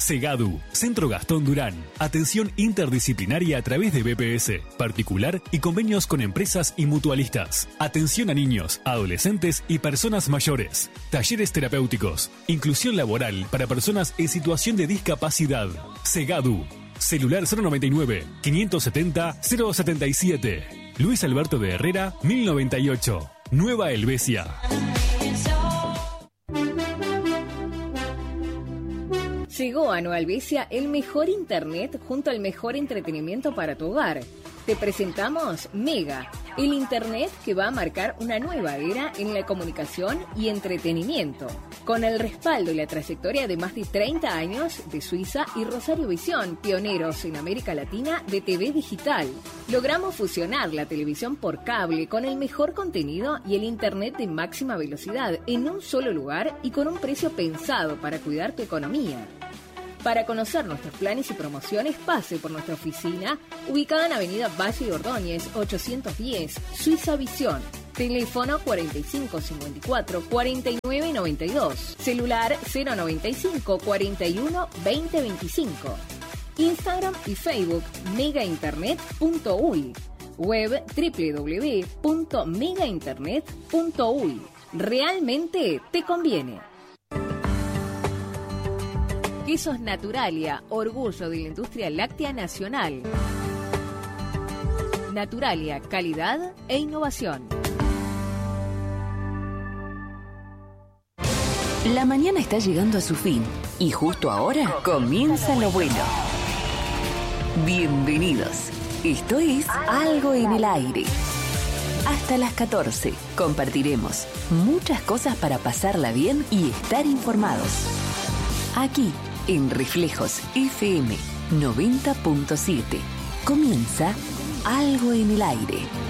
Segadu, Centro Gastón Durán. Atención interdisciplinaria a través de BPS, particular y convenios con empresas y mutualistas. Atención a niños, adolescentes y personas mayores. Talleres terapéuticos. Inclusión laboral para personas en situación de discapacidad. Segadu. Celular 099-570-077. Luis Alberto de Herrera, 1098. Nueva Helvecia. Llegó a Nueva Helvecia el mejor internet junto al mejor entretenimiento para tu hogar. Te presentamos Mega, el internet que va a marcar una nueva era en la comunicación y entretenimiento. Con el respaldo y la trayectoria de más de 30 años de Suiza y Rosario Visión, pioneros en América Latina de TV digital. Logramos fusionar la televisión por cable con el mejor contenido y el internet de máxima velocidad en un solo lugar y con un precio pensado para cuidar tu economía. Para conocer nuestros planes y promociones, pase por nuestra oficina, ubicada en Avenida Valle de Ordóñez, 810, Suiza Visión. Teléfono 4554-4992. Celular 095 41 2025. Instagram y Facebook megainternet.uy. Web www.megainternet.uy. Realmente te conviene. Quesos Naturalia, orgullo de la industria láctea nacional. Naturalia, calidad e innovación. La mañana está llegando a su fin y justo ahora comienza lo bueno. Bienvenidos. Esto es Algo en el Aire. Hasta las 14 compartiremos muchas cosas para pasarla bien y estar informados. Aquí en Reflejos FM 90.7 comienza Algo en el Aire.